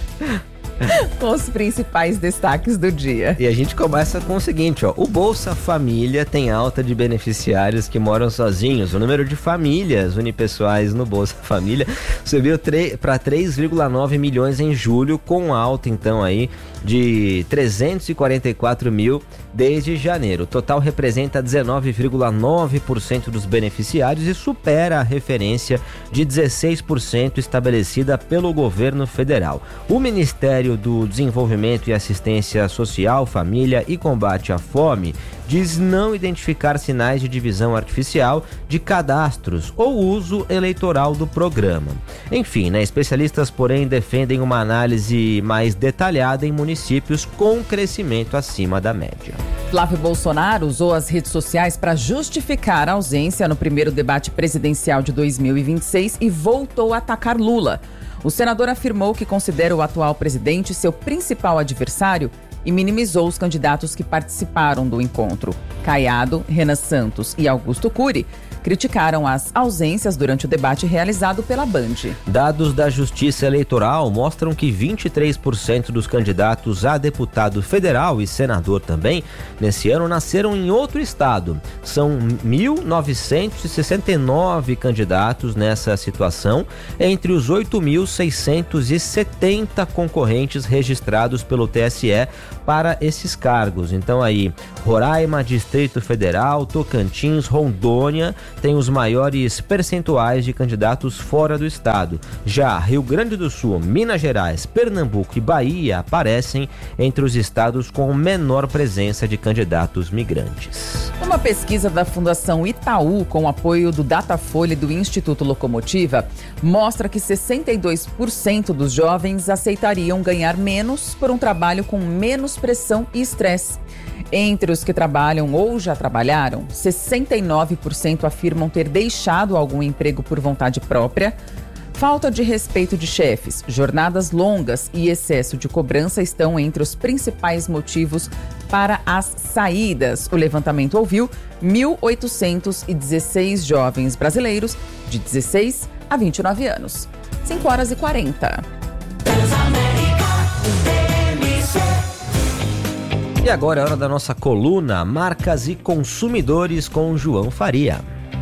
com os principais destaques do dia. E a gente começa com o seguinte, ó. O Bolsa Família tem alta de beneficiários que moram sozinhos. O número de famílias unipessoais no Bolsa Família subiu para três vírgula nove milhões em julho, com alta então aí de trezentos e quarenta e quatro mil desde janeiro. O total representa dezenove vírgula nove por cento dos beneficiários e supera a referência de dezesseis por cento estabelecida pelo governo federal. O Ministério do Desenvolvimento e Assistência Social, Família e Combate à Fome diz não identificar sinais de divisão artificial de cadastros ou uso eleitoral do programa. Enfim, né, especialistas, porém, defendem uma análise mais detalhada em municípios com crescimento acima da média. Flávio Bolsonaro usou as redes sociais para justificar a ausência no primeiro debate presidencial de dois mil e vinte e seis e voltou a atacar Lula. O senador afirmou que considera o atual presidente seu principal adversário e minimizou os candidatos que participaram do encontro. Caiado, Renan Santos e Augusto Cury criticaram as ausências durante o debate realizado pela Band. Dados da Justiça Eleitoral mostram que vinte e três por cento dos candidatos a deputado federal e senador também, nesse ano, nasceram em outro estado. São mil novecentos e sessenta e nove candidatos nessa situação, entre os oito mil seiscentos e setenta concorrentes registrados pelo T S E para esses cargos. Então aí, Roraima, Distrito Federal, Tocantins, Rondônia tem os maiores percentuais de candidatos fora do estado. Já Rio Grande do Sul, Minas Gerais, Pernambuco e Bahia aparecem entre os estados com menor presença de candidatos migrantes. Uma pesquisa da Fundação Itaú, com o apoio do Datafolha e do Instituto Locomotiva, mostra que sessenta e dois por cento dos jovens aceitariam ganhar menos por um trabalho com menos pressão e estresse. Entre os que trabalham ou já trabalharam, sessenta e nove por cento afirmam ter deixado algum emprego por vontade própria. Falta de respeito de chefes, jornadas longas e excesso de cobrança estão entre os principais motivos para as saídas. O levantamento ouviu mil oitocentos e dezesseis jovens brasileiros de dezesseis a vinte e nove anos. cinco horas e quarenta. E agora é hora da nossa coluna Marcas e Consumidores com João Faria.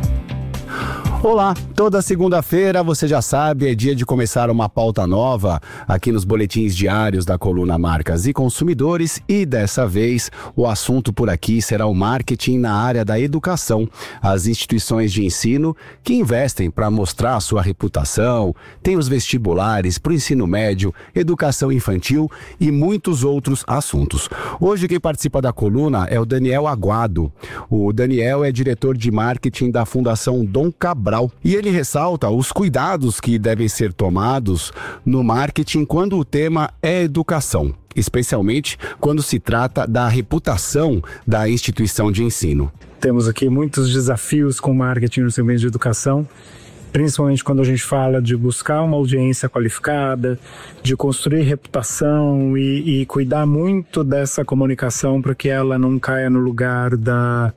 Olá, toda segunda-feira, você já sabe, é dia de começar uma pauta nova aqui nos boletins diários da coluna Marcas e Consumidores, e dessa vez o assunto por aqui será o marketing na área da educação. As instituições de ensino que investem para mostrar a sua reputação, tem os vestibulares para o ensino médio, educação infantil e muitos outros assuntos. Hoje quem participa da coluna é o Daniel Aguado. O Daniel é diretor de marketing da Fundação Dom Cabral. E ele ressalta os cuidados que devem ser tomados no marketing quando o tema é educação, especialmente quando se trata da reputação da instituição de ensino. Temos aqui muitos desafios com marketing no segmento de educação, principalmente quando a gente fala de buscar uma audiência qualificada, de construir reputação e, e cuidar muito dessa comunicação para que ela não caia no lugar da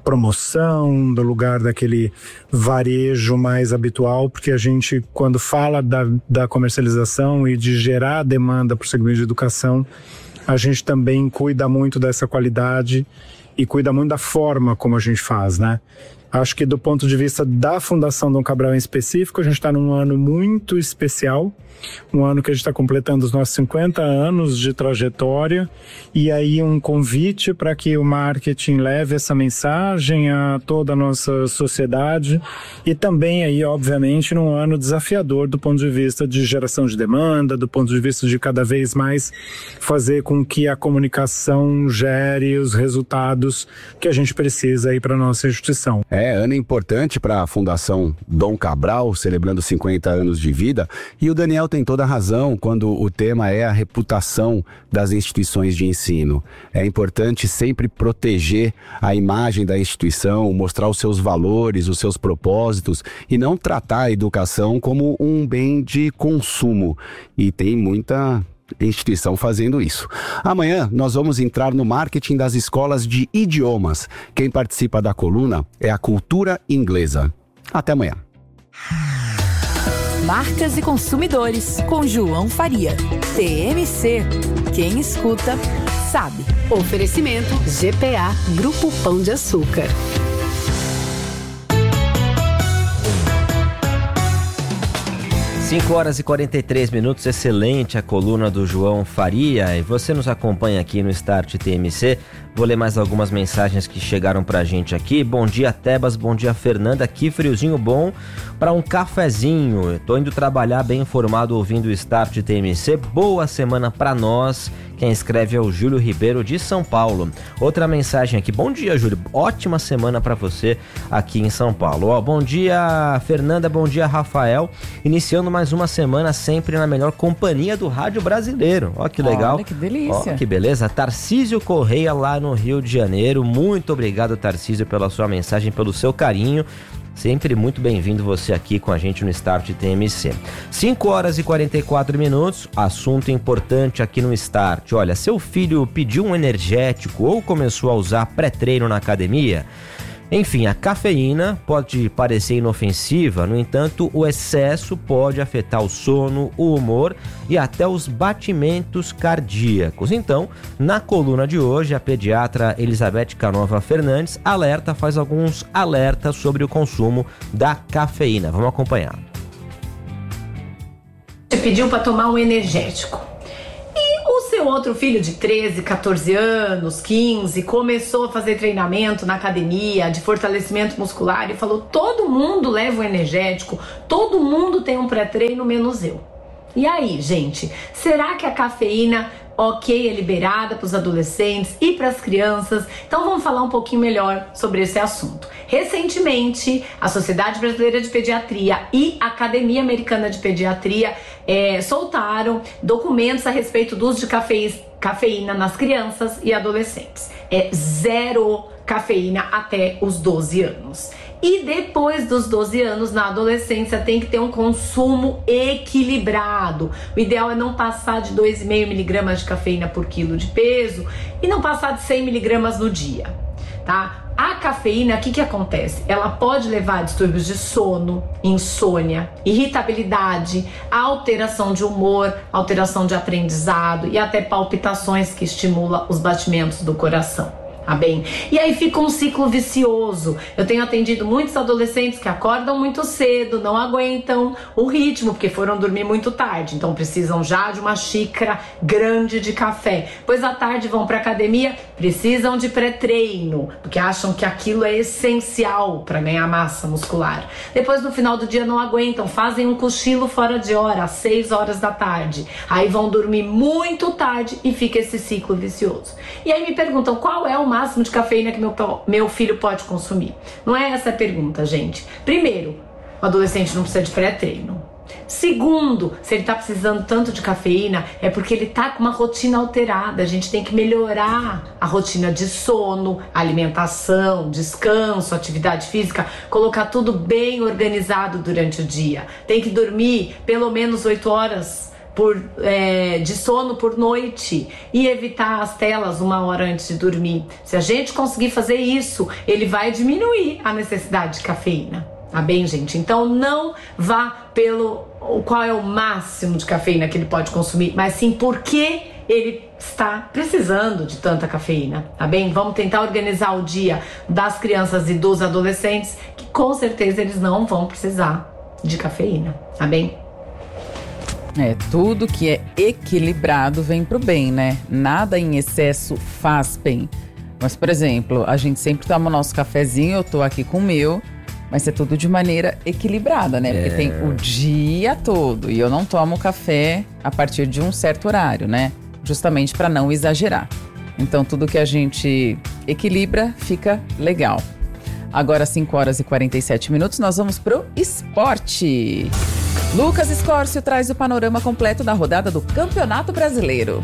promoção, do lugar daquele varejo mais habitual, porque a gente, quando fala da, da comercialização e de gerar demanda para o segmento de educação, a gente também cuida muito dessa qualidade e cuida muito da forma como a gente faz, né? Acho que do ponto de vista da Fundação Dom Cabral em específico, a gente está num ano muito especial, um ano que a gente está completando os nossos cinquenta anos de trajetória, e aí um convite para que o marketing leve essa mensagem a toda a nossa sociedade, e também aí, obviamente, num ano desafiador do ponto de vista de geração de demanda, do ponto de vista de cada vez mais fazer com que a comunicação gere os resultados que a gente precisa aí para a nossa instituição. É, ano importante para a Fundação Dom Cabral, celebrando cinquenta anos de vida, e o Daniel tem toda a razão quando o tema é a reputação das instituições de ensino. É importante sempre proteger a imagem da instituição, mostrar os seus valores, os seus propósitos, e não tratar a educação como um bem de consumo. E tem muita instituição fazendo isso. Amanhã nós vamos entrar no marketing das escolas de idiomas. Quem participa da coluna é a Cultura Inglesa. Até amanhã. Marcas e Consumidores, com João Faria. T M C. Quem escuta, sabe. Oferecimento G P A, Grupo Pão de Açúcar. cinco horas e quarenta e três minutos, excelente a coluna do João Faria, e você nos acompanha aqui no Start T M C. Vou ler mais algumas mensagens que chegaram pra gente aqui. Bom dia, Tebas, bom dia, Fernanda, aqui friozinho bom para um cafezinho. Tô indo trabalhar bem informado ouvindo o Start T M C. Boa semana pra nós. Quem escreve é o Júlio Ribeiro de São Paulo. Outra mensagem aqui. Bom dia, Júlio. Ótima semana para você aqui em São Paulo. Ó, bom dia, Fernanda. Bom dia, Rafael. Iniciando mais uma semana sempre na melhor companhia do rádio brasileiro. Ó, que legal. Olha que delícia. Ó, que beleza. Tarcísio Correia lá no Rio de Janeiro. Muito obrigado, Tarcísio, pela sua mensagem, pelo seu carinho. Sempre muito bem-vindo você aqui com a gente no Start T M C. cinco horas e quarenta e quatro minutos, assunto importante aqui no Start. Olha, seu filho pediu um energético ou começou a usar pré-treino na academia? Enfim, a cafeína pode parecer inofensiva, no entanto, o excesso pode afetar o sono, o humor e até os batimentos cardíacos. Então, na coluna de hoje, a pediatra Elizabeth Canova Fernandes alerta, faz alguns alertas sobre o consumo da cafeína. Vamos acompanhar. Você pediu para tomar um energético. E o seu outro filho de treze, catorze anos, quinze, começou a fazer treinamento na academia de fortalecimento muscular e falou: todo mundo leva um energético, todo mundo tem um pré-treino, menos eu. E aí, gente, será que a cafeína, ok, é liberada para os adolescentes e para as crianças? Então vamos falar um pouquinho melhor sobre esse assunto. Recentemente, a Sociedade Brasileira de Pediatria e a Academia Americana de Pediatria é, soltaram documentos a respeito do uso de cafe... cafeína nas crianças e adolescentes. É zero cafeína até os doze anos. E depois dos doze anos, na adolescência, tem que ter um consumo equilibrado. O ideal é não passar de dois vírgula cinco miligramas de cafeína por quilo de peso e não passar de cem miligramas no dia, tá? A cafeína, o que que acontece? Ela pode levar a distúrbios de sono, insônia, irritabilidade, alteração de humor, alteração de aprendizado e até palpitações que estimulam os batimentos do coração. Tá bem? E aí fica um ciclo vicioso. Eu tenho atendido muitos adolescentes que acordam muito cedo, não aguentam o ritmo, porque foram dormir muito tarde, então precisam já de uma xícara grande de café. Pois à tarde vão para academia, precisam de pré-treino, porque acham que aquilo é essencial para ganhar massa muscular. Depois no final do dia não aguentam, fazem um cochilo fora de hora, às seis horas da tarde. Aí vão dormir muito tarde e fica esse ciclo vicioso. E aí me perguntam qual é o máximo de cafeína que meu, meu filho pode consumir. Não é essa a pergunta, gente. Primeiro, o adolescente não precisa de pré-treino. Segundo, se ele tá precisando tanto de cafeína, é porque ele tá com uma rotina alterada. A gente tem que melhorar a rotina de sono, alimentação, descanso, atividade física, colocar tudo bem organizado durante o dia. Tem que dormir pelo menos oito horas Por, é, de sono por noite e evitar as telas uma hora antes de dormir. Se a gente conseguir fazer isso, ele vai diminuir a necessidade de cafeína, tá bem, gente? Então não vá pelo qual é o máximo de cafeína que ele pode consumir, mas sim por que ele está precisando de tanta cafeína, tá bem? Vamos tentar organizar o dia das crianças e dos adolescentes, que com certeza eles não vão precisar de cafeína, tá bem? É, tudo que é equilibrado vem pro bem, né? Nada em excesso faz bem. Mas, por exemplo, a gente sempre toma o nosso cafezinho, eu tô aqui com o meu, mas é tudo de maneira equilibrada, né? Porque é. tem o dia todo e eu não tomo café a partir de um certo horário, né? Justamente para não exagerar. Então, tudo que a gente equilibra fica legal. Agora, cinco horas e quarenta e sete minutos, nós vamos pro esporte. Lucas Escórcio traz o panorama completo da rodada do Campeonato Brasileiro.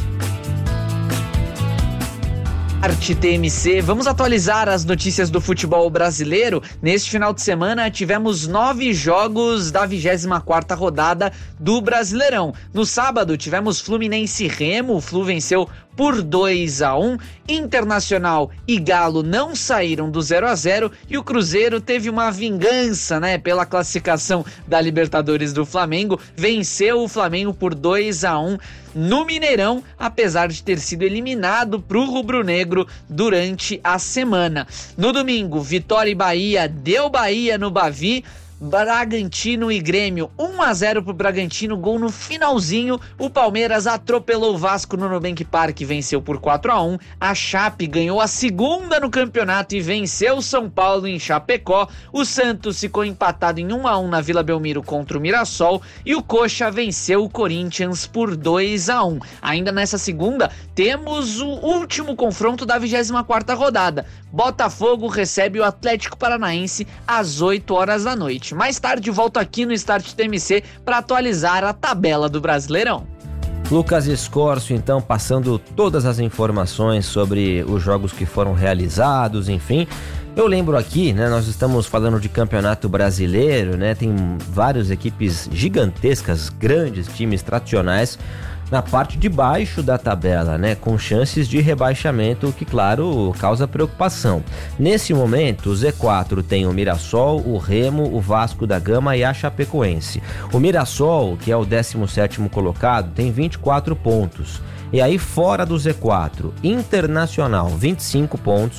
Arte T M C, vamos atualizar as notícias do futebol brasileiro. Neste final de semana tivemos nove jogos da vigésima quarta rodada do Brasileirão. No sábado tivemos Fluminense e Remo, o Flu venceu por dois a um, Internacional e Galo não saíram do zero a zero e o Cruzeiro teve uma vingança, né, pela classificação da Libertadores do Flamengo, venceu o Flamengo por dois a um no Mineirão, apesar de ter sido eliminado pro rubro-negro durante a semana. No domingo, Vitória e Bahia, deu Bahia no Bavi. Bragantino e Grêmio, um a zero pro Bragantino, gol no finalzinho. O Palmeiras atropelou o Vasco no Nubank Park e venceu por quatro a um. A Chape ganhou a segunda no campeonato e venceu o São Paulo em Chapecó. O Santos ficou empatado em um a um na Vila Belmiro contra o Mirassol e o Coxa venceu o Corinthians por dois a um. Ainda nessa segunda, temos o último confronto da vigésima quarta rodada. Botafogo recebe o Atlético Paranaense às oito horas da noite. Mais tarde volto aqui no Start T M C para atualizar a tabela do Brasileirão. Lucas Escórcio, então, passando todas as informações sobre os jogos que foram realizados, enfim. Eu lembro aqui, né, nós estamos falando de Campeonato Brasileiro, né, tem várias equipes gigantescas, grandes times tradicionais na parte de baixo da tabela, né, com chances de rebaixamento, o que, claro, causa preocupação. Nesse momento, o Z quatro tem o Mirassol, o Remo, o Vasco da Gama e a Chapecoense. O Mirassol, que é o décimo sétimo colocado, tem vinte e quatro pontos. E aí, fora do Z quatro, Internacional, vinte e cinco pontos,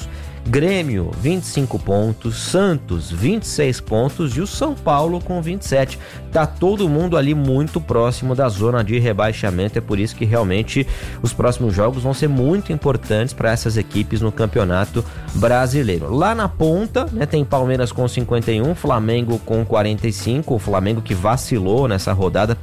Grêmio, vinte e cinco pontos, Santos, vinte e seis pontos e o São Paulo com vinte e sete. Tá todo mundo ali muito próximo da zona de rebaixamento, é por isso que realmente os próximos jogos vão ser muito importantes para essas equipes no Campeonato Brasileiro. Lá na ponta, né, tem Palmeiras com cinquenta e um, Flamengo com quarenta e cinco, o Flamengo que vacilou nessa rodada,